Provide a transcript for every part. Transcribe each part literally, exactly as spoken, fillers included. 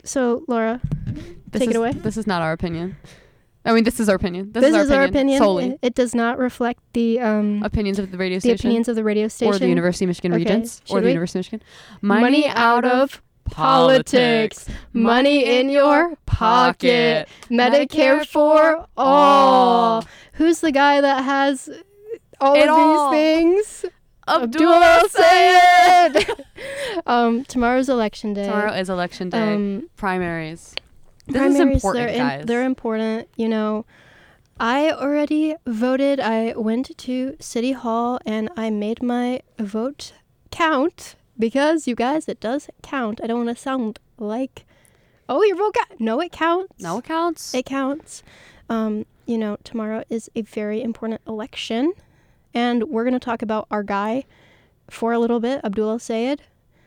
So, Laura, This take is, it away. This is not our opinion. I mean, this is our opinion. This, This is, our, is our opinion, opinion. solely. It, it does not reflect the um Opinions of the radio the station. opinions of the radio station Or the University of Michigan Okay, Regents. Or should the we? University of Michigan. Money out of politics. Money in your pocket. Medicare for all. Who's the guy that has all It of all. these things? Abdullah Sayed. um, tomorrow's election day. Tomorrow is election day. Um, Primaries. This primaries, is important, they're guys. In, they're important. You know, I already voted. I went to City Hall and I made my vote count because, you guys, it does count. I don't want to sound like, oh, your vote count. No, it counts. No, it counts. It counts. Um, you know, tomorrow is a very important election. And we're going to talk about our guy for a little bit, Abdullah Sayed.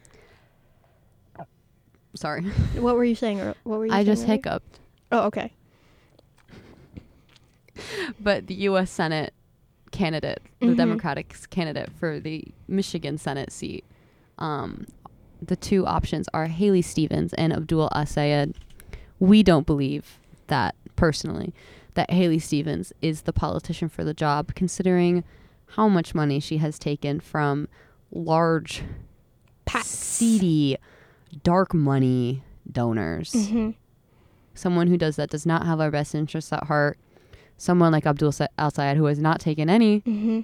Sorry. What were you saying? Or what were you I saying just earlier? hiccuped. Oh, okay. But the U S Senate candidate, the Mhm. Democratic candidate for the Michigan Senate seat, um, the two options are Haley Stevens and Abdullah Sayed. We don't believe that, personally, that Haley Stevens is the politician for the job, considering how much money she has taken from large, PACs. seedy, dark money donors. Mm-hmm. Someone who does that does not have our best interests at heart. Someone like Abdul Sa- Al Sayed, who has not taken any, Mm-hmm.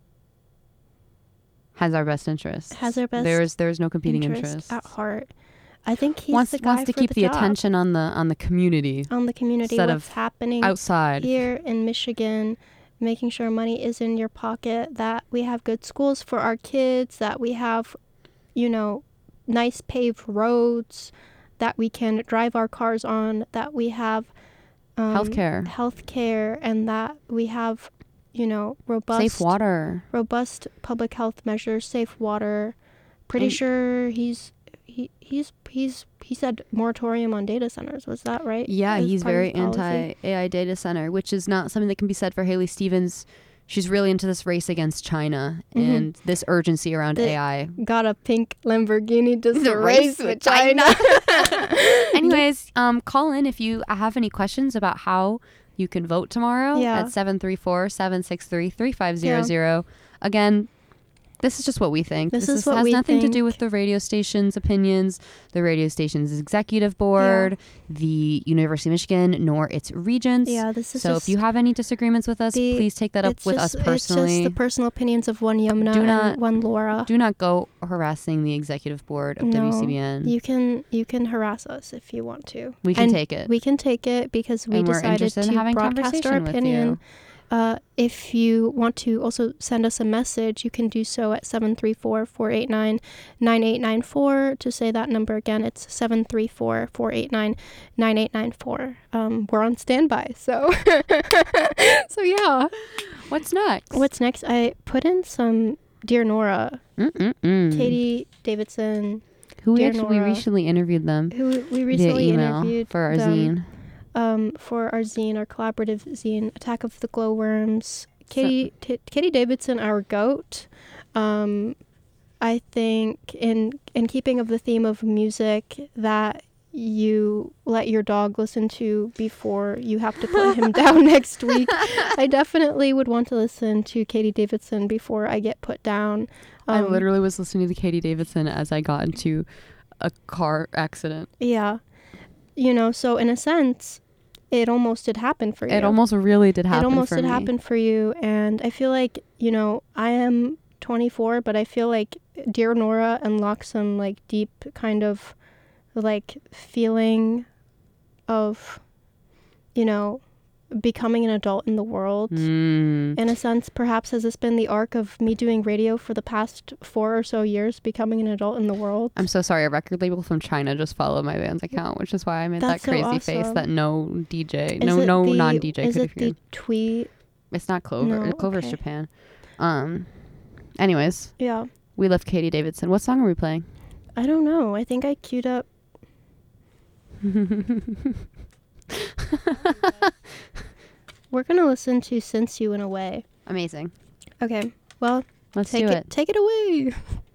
has our best interests. Has our best There's there's no competing interest interests. at heart. I think he's wants the guy wants to for keep the, the, job. attention on the on the community on the community. instead What's of happening outside. here in Michigan, making sure money is in your pocket, that we have good schools for our kids, that we have, you know, nice paved roads that we can drive our cars on, that we have um, Healthcare. healthcare, and that we have, you know, robust Safe water. robust public health measures, safe water. Pretty And- sure he's he he's he's he said moratorium on data centers. Was that right? Yeah, As he's part of very his policy? anti-A I data center, which is not something that can be said for Haley Stevens. She's really into this race against China Mhm. and this urgency around The- A I. Got a pink Lamborghini to The race race with with China. Anyways, um, call in if you have any questions about how you can vote tomorrow Yeah. at seven three four, seven six three, three five zero zero. Again, this is just what we think. This is what has we nothing to do think. with the radio station's opinions, the radio station's executive board, the University of Michigan, nor its regents. Yeah, this is so just if you have any disagreements with us, the- please take that up it's with just, us personally. It's just the personal opinions of one Yumna Do and not- one Laura. Do not go harassing the executive board of No, W C B N. You can you can harass us if you want to. We can And take it. We can take it because we And we're decided interested in to having broadcast our conversation with opinion. you. Uh, if you want to also send us a message, you can do so at seven three four, four eight nine, nine eight nine four. To say that number again, it's seven three four, four eight nine, nine eight nine four. Um, we're on standby, so so yeah. What's next? What's next? I put in some Dear Nora, Mm-mm-mm. Katie Davidson, Who we Dear actually we Nora. recently interviewed them who we via recently email interviewed for our them. zine. Um, for our zine, our collaborative zine, Attack of the Glowworms. Katie, T- Katie Davidson, our goat. Um, I think in in keeping of the theme of music that you let your dog listen to before you have to put him down next week, I definitely would want to listen to Katie Davidson before I get put down. I Um, literally was listening to Katie Davidson as I got into a car accident. Yeah. You know, so in a sense, it almost did happen for you. It almost really did happen It almost for did me. happen for you. And I feel like, you know, I am twenty-four, but I feel like Dear Nora unlocks some, like, deep kind of, like, feeling of, you know, becoming an adult in the world. Mm. In a sense, perhaps has this been the arc of me doing radio for the past four or so years, becoming an adult in the world? I'm so sorry. A record label from China just followed my band's account, which is why I made That's that so crazy face awesome. that no D J, Is no it no the- non-D J Is could it have the heard. tweet? It's not Clover. No, Clover's okay. Japan. Um. Anyways, Yeah. we left Katie Davidson. What song are we playing? I don't know. I think I queued up. We're going to listen to Since You Went Away. Amazing. Okay. Well, Let's take do it, it. take it away.